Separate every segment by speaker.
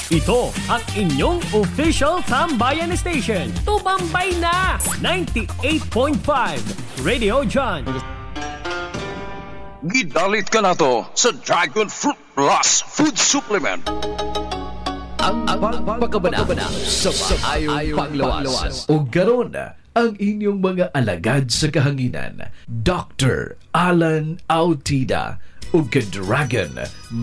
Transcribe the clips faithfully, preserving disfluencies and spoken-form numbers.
Speaker 1: Ito ang inyong official Tambayan Station. Tumambay na! ninety-eight point five Radio John.
Speaker 2: Gidalit ka na to sa Dragon Fruit Plus Food Supplement.
Speaker 3: Ang pagpagkabana sa maayong panglawas. O garon ang inyong mga alagad sa kahanginan. Doctor Alan Autida o Dragon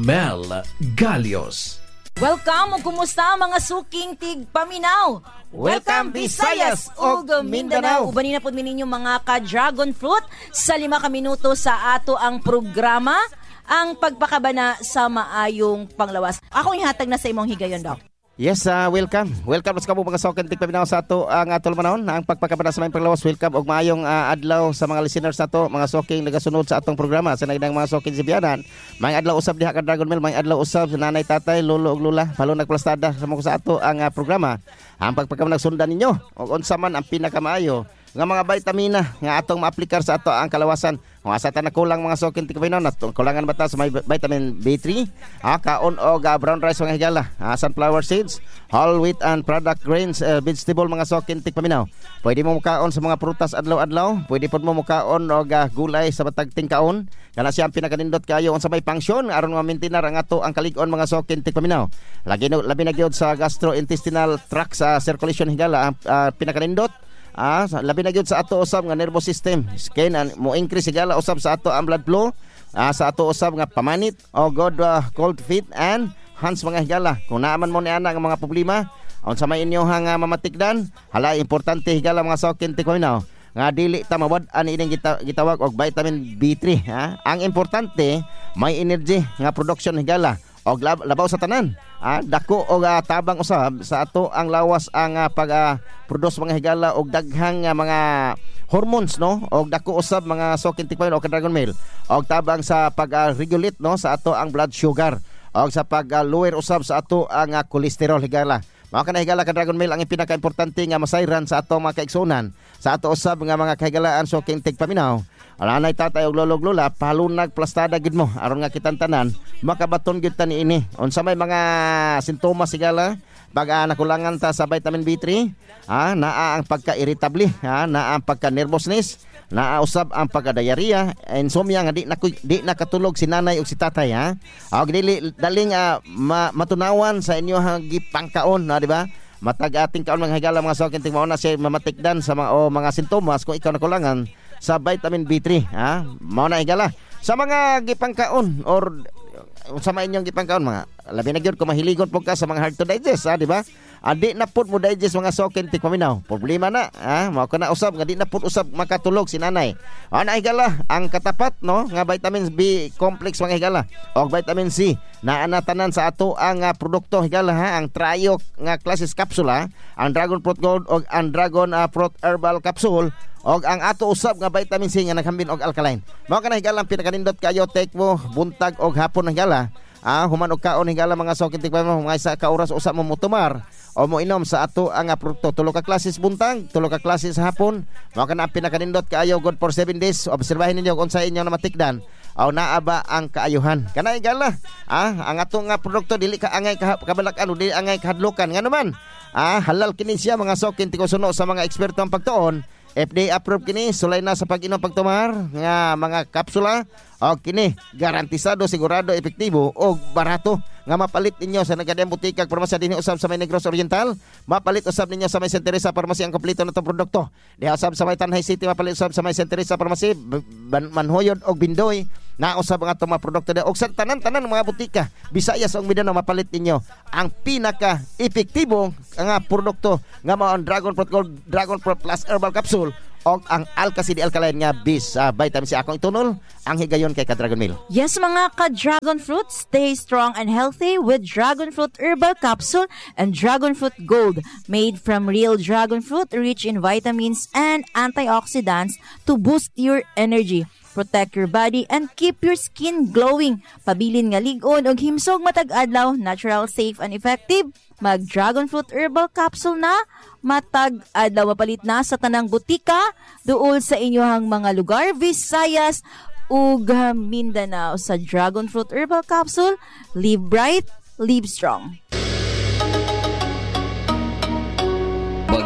Speaker 3: Mel Galios.
Speaker 4: Welcome o kumusta mga suking tig paminaw. Welcome Visayas ug Mindanao. Ubanin na po ninyo mga ka-dragon fruit sa lima ka minuto sa ato ang programa, ang pagpakabana sa maayong panglawas. Ako ihatag na sa imong higayon, Doc.
Speaker 5: Yes, uh, welcome. Welcome sa kamo mga soken tig paminaw sa ato ang atol manahon ang pagpakabana sa maayong panglawas. Welcome og maayong uh, adlaw sa mga listeners nato, mga soking nagasunod sa atong programa. Sa nagdang mga soking sibiyanan, may adlaw usab diha ka Dragon Mel, may adlaw usab sa nanay, tatay, lolo ug lola, palo nagplastada sa mga sa ato ang uh, programa. Ang pagpakabana sundan ninyo og unsa man ang pinakamaayo nga mga vitamina nga atong maaplikar sa ato ang kalawasan. Kung asa ta na kulang mga sokin tig paminaw, natong kulangan ba ta sa may vitamin B three, ah, kaon og uh, brown rice mga higala, ah, sunflower seeds, whole wheat and product grains, uh, vegetable mga sokin tig paminaw. Pwede mo mukaon sa mga prutas adlaw-adlaw, pwede pod mo mukaon og uh, gulay sa batag tingkaon. Kana siya ang pinakanindot kayo unsa may pangsyon aron ma-maintain ang ato ang kalig-on mga sokin tig paminaw. Lagi no, labi na gyud sa gastrointestinal tract sa circulation higala ang uh, pinakanindot. Ah, labi na gyud sa ato usab nga nervous system, skin and mo increase sigala usab sa ato ang blood flow, ah, sa ato usab nga pamanit o good uh, cold feet and hands mga higala. Kung naaman mo ni ana nga mga problema unsa may inyo nga mamatikdan, hala importante higala mga sokin tig paminaw nga dili ta mawad-an ining gita, gitawag og vitamin B three, ha. Ang importante may energy nga production higala og lab, labaw sa tanan. Ah, dako og uh, tabang usab sa ato ang lawas ang uh, pag uh, produce mga higala og daghang uh, mga hormones, no, og dako usab mga sokin tig paminaw og Dragon Mel og tabang sa pag uh, regulate, no, sa ato ang blood sugar og sa pag uh, lower usab sa ato ang uh, cholesterol higala. Mao kana higala ka Dragon Mel ang pinaka-importante nga masayran sa ato mga kaigsunan sa ato usab nga mga kahigalaan sokin tig paminaw. Nanay, tatay ug lolo ug lola, palunag plastada gid mo aron nga kitang tanan makabaton gyud ta niini. Unsa may mga sintomas sigala pag uh, nakulangan ta sa vitamin B three, ah, naa ang pagka-irritable, ah, naa ang pagka-nervousness, naa usab ang pagka-diarrhea, insomnia nga di na di nakatulog si nanay ug si tatay, ha. Og dili daling uh, ma, matunawan sa inyo hang gipangkaon, na di ba? Matag ating kaon mga higala mga sokin tig mao na siya mamatikdan sa mga o mga sintomas kung ikaw nakulangan sa vitamin B three, ha. Mao na higala sa mga gipangkaon or sa mga inyong gipangkaon mga labi na gyud kung mahiligon po ka sa mga hard to digest, ha, di ba? Adi na pud mo digest mga sokin tig paminaw, problema na, ha. Mao kana usab nga di na pud usab makatulog si nanay. Ana higala ang katapat, no, nga vitamin B complex mga higala og vitamin C na anatanan sa ato ang uh, produkto higala, ha, ang trio nga klases kapsula, ang Dragon Fruit Gold og ang Dragon uh, Fruit Herbal Capsule og ang ato usab nga vitamin C nga naghambin og alkaline. Mao kana higala ang pinakanindot kayo take mo buntag og hapon higala. Ah, human og kaon higala mga sokin tig paminaw mga isa ka oras usab mo mutumar o mo inom sa ato ang uh, produkto. Tulo ka klases buntag, tulo ka klases hapon. Mao kana ang pinakanindot kaayo good for seven days. Obserbahin ninyo kung sa inyo na matikdan aw naa ba ang kaayuhan. Kana higala, ah, ang ato nga produkto dili ka angay kabalakan o dili angay kahadlokan. Ngano man, ah, halal kini siya mga sokin tig suno sa mga eksperto ang pagtuon. F D A approved kini, sulay na sa pag-inom pagtumar nga mga kapsula o kini garantisado, sigurado, epektibo o barato nga mapalit ninyo sa nagkadayang butika farmasya dinhi usab sa may Negros Oriental, mapalit usab ninyo sa may Saint Teresa Pharmacy ang kompleto natong produkto. Diha usab sa may Tanhay City, mapalit usab sa may Saint Teresa Pharmacy, Manhoyod og Bindoy, na usab ang atong mga produkto og sa tanan-tanan mga butika Visayas ug Mindanao mapalit ninyo ang pinaka epektibo nga produkto nga mao ang Dragon Fruit Gold, Dragon Fruit Plus Herbal Capsule og ang Alka-C D Alkaline nga bis uh, vitamin C. Akong itunol ang higayon kay ka Dragon Mel.
Speaker 4: Yes mga ka-Dragon Fruit, stay strong and healthy with Dragon Fruit Herbal Capsule and Dragon Fruit Gold, made from real dragon fruit, rich in vitamins and antioxidants to boost your energy, protect your body, and keep your skin glowing. Pabilin nga lig-on og himsog matag adlaw, natural, safe, and effective. Mag Dragon Fruit Herbal Capsule na matag adlaw, mapalit na sa tanang butika duol sa inyohang mga lugar Visayas ug Mindanao. Sa Dragon Fruit Herbal Capsule, live bright, live strong.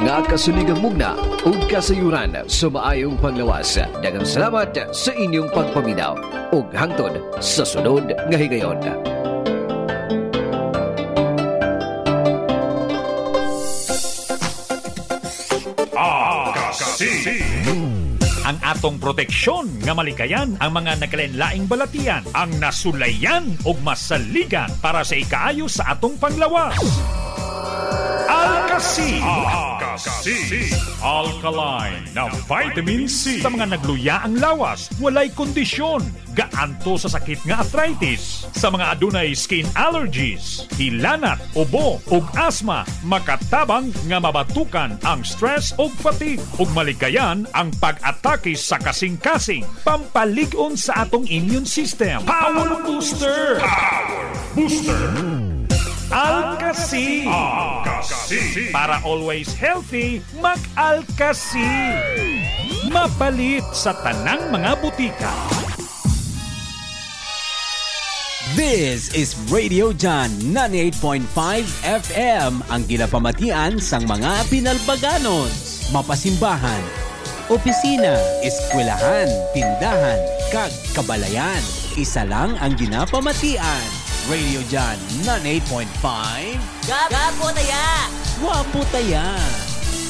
Speaker 3: nga kasuligang mugna ug kasayuran sa maayong panglawas. Daghang salamat sa inyong pagpaminaw ug hangtod sa sunod nga higayon.
Speaker 6: Ang atong proteksyon nga malikayan ang mga nagkalain-laing balatian, ang nasulayan ug masaligan para sa ikaayo sa atong panglawas. Alkasi. Alkasi. Alkaline na vitamin C. Sa mga nagluya ang lawas, walay kondisyon. Gaanto sa sakit nga arthritis. Sa mga adunay skin allergies, hilanat, ubo, ug asthma, makatabang nga mabatukan ang stress ug fatigue. Ug malikayan ang pag-atake sa kasing-kasing. Pampalig-on sa atong immune system. Power Booster. Power Booster. Alkasi. Alkasi. Para always healthy, mag-Alkasi. Mapalit sa tanang mga butika.
Speaker 7: This is Radio John ninety-eight point five F M, ang ginapamatian sang mga pinalbaganon, mapasimbahan, opisina, eskwelahan, tindahan, kag kabalayan. Isa lang ang ginapamatian. Radio John ninety-eight point five.
Speaker 8: Gapo taya!
Speaker 7: Wapo taya!